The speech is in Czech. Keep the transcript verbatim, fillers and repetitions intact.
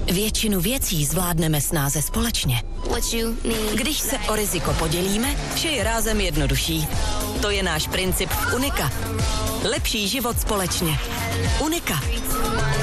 Většinu věcí zvládneme snáze společně. Když se o riziko podělíme, vše je rázem jednodušší. To je náš princip v Unika. Lepší život společně. Unika.